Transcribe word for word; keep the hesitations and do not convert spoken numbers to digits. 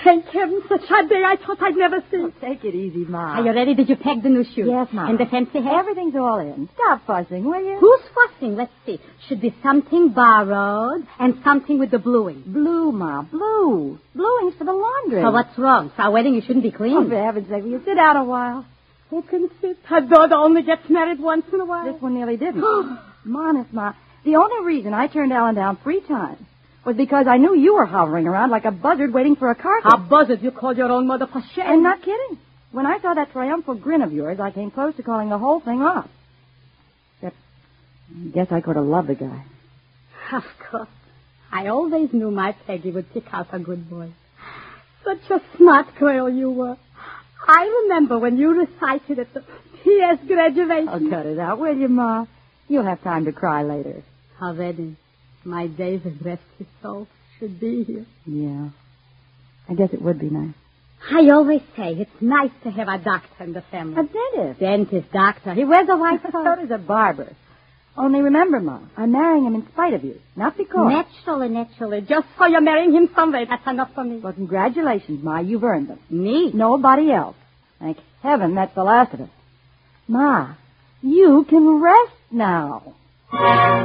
thank heaven, such a day I thought I'd never see. Oh, take it easy, Ma. Are you ready? Did you pack the new shoes? Yes, Ma. And the fancy hat? Everything's all in. Stop fussing, will you? Who's fussing? Let's see. Should be something borrowed and something with the bluing. Blue, Ma, blue. Bluing's for the laundry. So what's wrong? For our wedding, you shouldn't be clean. Oh, for heaven's sake, will you sit down a while? Who can sit? Her daughter only gets married once in a while. This one nearly didn't. Honest, Ma, the only reason I turned Alan down three times was because I knew you were hovering around like a buzzard waiting for a carcass. A buzzard? You called your own mother for shame. I'm not kidding. When I saw that triumphal grin of yours, I came close to calling the whole thing off. Except, I guess I could have loved the guy. Of course. I always knew my Peggy would pick out a good boy. Such a smart girl you were. I remember when you recited at the P S graduation. Oh, cut it out, will you, Ma? You'll have time to cry later. Our wedding. My David, rest his soul, should be here. Yeah. I guess it would be nice. I always say it's nice to have a doctor in the family. A dentist. Dentist, doctor. He wears a white coat. So does a barber. Only remember, Ma, I'm marrying him in spite of you, not because. Naturally, naturally. Just so you're marrying him someday. That's enough for me. Well, congratulations, Ma. You've earned them. Me? Nobody else. Thank heaven that's the last of it. Ma, you can rest now.